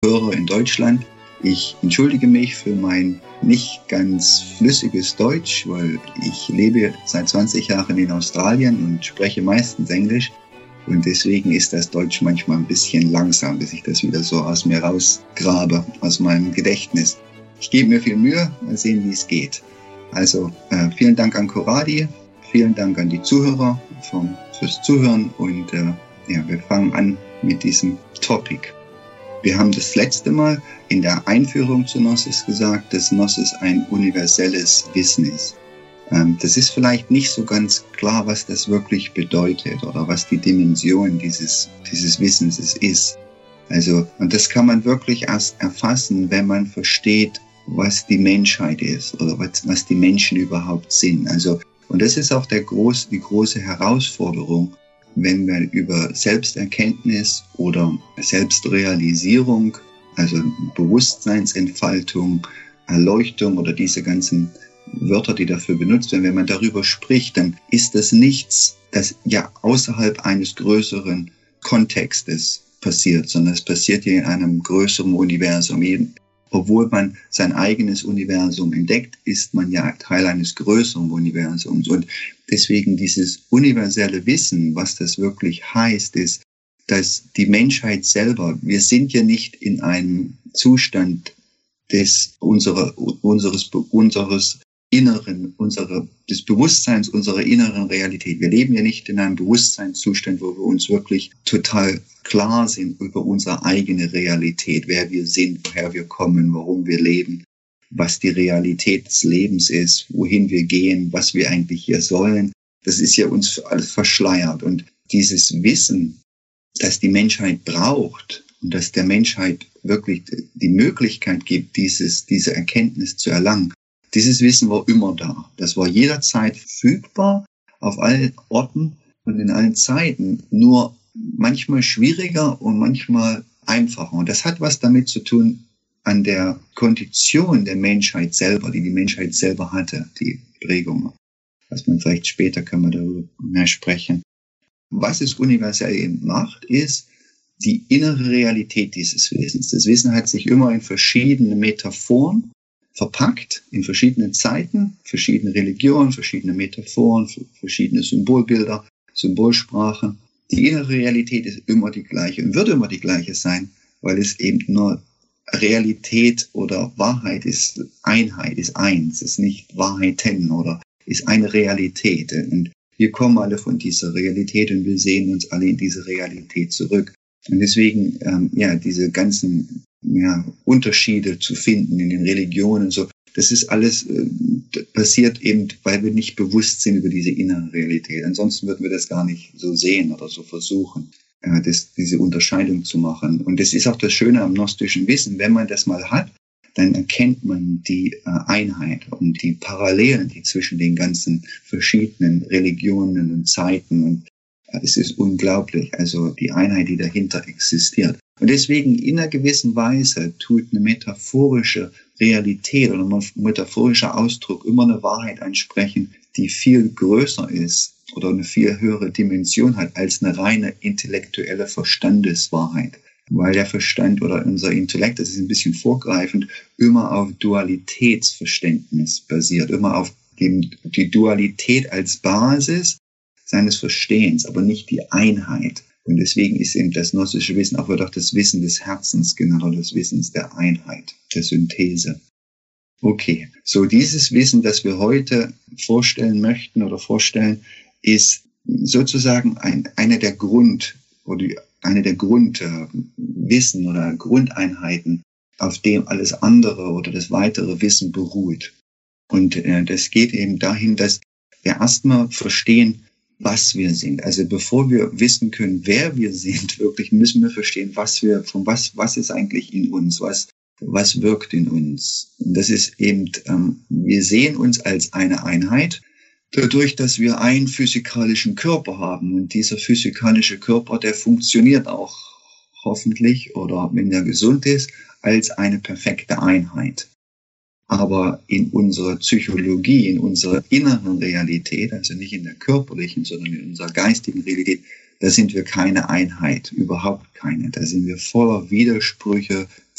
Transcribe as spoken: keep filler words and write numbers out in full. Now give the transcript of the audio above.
Hörer in Deutschland. Ich entschuldige mich für mein nicht ganz flüssiges Deutsch, weil ich lebe seit zwanzig Jahren in Australien und spreche meistens Englisch. Und deswegen ist das Deutsch manchmal ein bisschen langsam, bis ich das wieder so aus mir rausgrabe, aus meinem Gedächtnis. Ich gebe mir viel Mühe, mal sehen, wie es geht. Also äh, vielen Dank an Coradi, vielen Dank an die Zuhörer vom, fürs Zuhören und äh, ja, wir fangen an mit diesem Topic. Wir haben das letzte Mal in der Einführung zu Gnosis gesagt, dass Gnosis ein universelles Wissen ist. Ähm, das ist vielleicht nicht so ganz klar, was das wirklich bedeutet oder was die Dimension dieses, dieses Wissens ist. Also, und das kann man wirklich erst erfassen, wenn man versteht, was die Menschheit ist oder was, was die Menschen überhaupt sind. Also, und das ist auch der groß, die große Herausforderung, wenn wir über Selbsterkenntnis oder Selbstrealisierung, also Bewusstseinsentfaltung, Erleuchtung oder diese ganzen Wörter, die dafür benutzt werden, wenn man darüber spricht, dann ist das nichts, das ja außerhalb eines größeren Kontextes passiert, sondern es passiert ja in einem größeren Universum. Obwohl man sein eigenes Universum entdeckt, ist man ja Teil eines größeren Universums. Und deswegen dieses universelle Wissen, was das wirklich heißt, ist, dass die Menschheit selber, wir sind ja nicht in einem Zustand des, unserer, unseres, unseres Inneren, unserer, des Bewusstseins unserer inneren Realität. Wir leben ja nicht in einem Bewusstseinszustand, wo wir uns wirklich total klar sind über unsere eigene Realität, wer wir sind, woher wir kommen, warum wir leben, was die Realität des Lebens ist, wohin wir gehen, was wir eigentlich hier sollen. Das ist ja uns alles verschleiert. Und dieses Wissen, das die Menschheit braucht und das der Menschheit wirklich die Möglichkeit gibt, dieses, diese Erkenntnis zu erlangen, dieses Wissen war immer da. Das war jederzeit verfügbar, auf allen Orten und in allen Zeiten, nur manchmal schwieriger und manchmal einfacher. Und das hat was damit zu tun an der Kondition der Menschheit selber, die die Menschheit selber hatte, die Prägung. Was man vielleicht später kann man darüber mehr sprechen. Was es universell eben macht, ist die innere Realität dieses Wissens. Das Wissen hat sich immer in verschiedene Metaphoren verpackt, in verschiedenen Zeiten, verschiedene Religionen, verschiedene Metaphoren, verschiedene Symbolbilder, Symbolsprache. Die innere Realität ist immer die gleiche und wird immer die gleiche sein, weil es eben nur Realität oder Wahrheit ist, Einheit ist eins, ist nicht Wahrheiten oder ist eine Realität. Und wir kommen alle von dieser Realität und wir sehen uns alle in diese Realität zurück. Und deswegen, ähm, ja, diese ganzen ja, Unterschiede zu finden in den Religionen, so, das ist alles äh, passiert eben, weil wir nicht bewusst sind über diese innere Realität. Ansonsten würden wir das gar nicht so sehen oder so versuchen, äh, das, diese Unterscheidung zu machen. Und das ist auch das Schöne am gnostischen Wissen. Wenn man das mal hat, dann erkennt man die äh, Einheit und die Parallelen, die zwischen den ganzen verschiedenen Religionen und Zeiten und äh, es ist unglaublich, also die Einheit, die dahinter existiert. Und deswegen in einer gewissen Weise tut eine metaphorische Realität oder ein metaphorischer Ausdruck immer eine Wahrheit ansprechen, die viel größer ist oder eine viel höhere Dimension hat als eine reine intellektuelle Verstandeswahrheit. Weil der Verstand oder unser Intellekt, das ist ein bisschen vorgreifend, immer auf Dualitätsverständnis basiert, immer auf dem, die Dualität als Basis seines Verstehens, aber nicht die Einheit. Und deswegen ist eben das gnostische Wissen auch wird auch das Wissen des Herzens genannt, oder das Wissen der Einheit, der Synthese. Okay, so dieses Wissen, das wir heute vorstellen möchten oder vorstellen, ist sozusagen ein, eine der Grund oder eine der Grundwissen äh, oder Grundeinheiten, auf dem alles andere oder das weitere Wissen beruht. Und äh, das geht eben dahin, dass wir erstmal verstehen, was wir sind. Also bevor wir wissen können, wer wir sind, wirklich müssen wir verstehen, was wir, von was, was ist eigentlich in uns, was, was wirkt in uns. Und das ist eben, ähm, wir sehen uns als eine Einheit, dadurch, dass wir einen physikalischen Körper haben. Und dieser physikalische Körper, der funktioniert auch hoffentlich oder wenn er gesund ist, als eine perfekte Einheit. Aber in unserer Psychologie, in unserer inneren Realität, also nicht in der körperlichen, sondern in unserer geistigen Realität, da sind wir keine Einheit, überhaupt keine. Da sind wir voller Widersprüche,